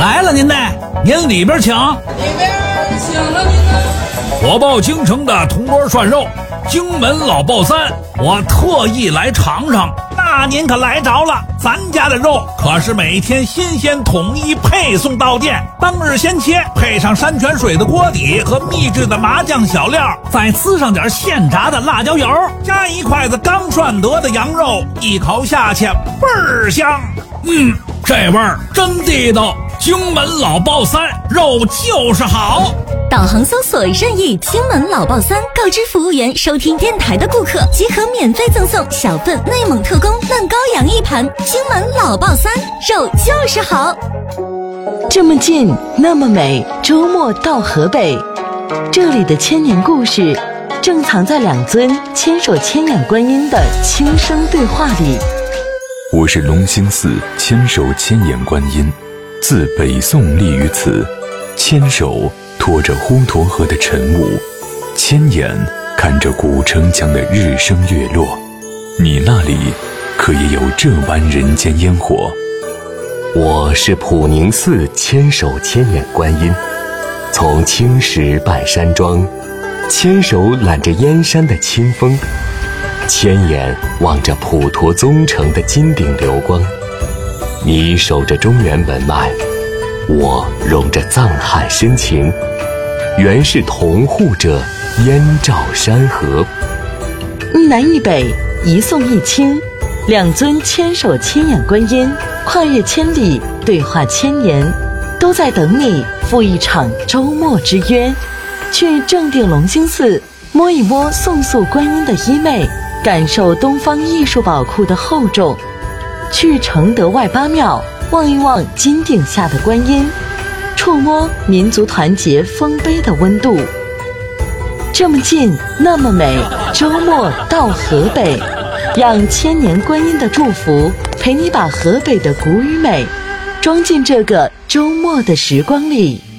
来了您呢，您里边请。 里边请了您呢。 火爆京城的铜锅涮肉，荆门老爆三，我特意来尝尝。那您可来着了，咱家的肉可是每天新鲜统一配送到店，当日鲜切，配上山泉水的锅底和秘制的麻酱小料，再滋上点现炸的辣椒油，加一筷子刚涮得的羊肉，一口下去倍儿香。这味儿真地道，荆门老爆三，肉就是好。 导航搜索任意荆门老爆三，告知服务员收听电台的顾客即可免费赠送小份内蒙特供嫩羔羊一盘。荆门老爆三，肉就是好。 这么近那么美，周末到河北，这里的千年故事正藏在两尊千手千眼观音的轻声对话里。 我是龙兴寺千手千眼观音，自北宋立于此，千手拖着滹沱河的晨雾，千眼看着古城墙的日升月落。你那里可也有这般人间烟火？ 我是普宁寺千手千眼观音，从青石半山庄，千手揽着燕山的清风，千眼望着普陀宗城的金顶流光。你守着中原本脉，我融着藏汉深情，原是同护着燕赵山河。 一南一北，一宋一清，两尊千手千眼观音跨越千里，对话千年，都在等你赴一场周末之约。去正定龙兴寺摸一摸宋塑观音的衣袂，感受东方艺术宝库的厚重；去承德外八庙望一望金顶下的观音，触摸民族团结丰碑的温度。这么近那么美，周末到河北，让千年观音的祝福陪你把河北的古与美装进这个周末的时光里。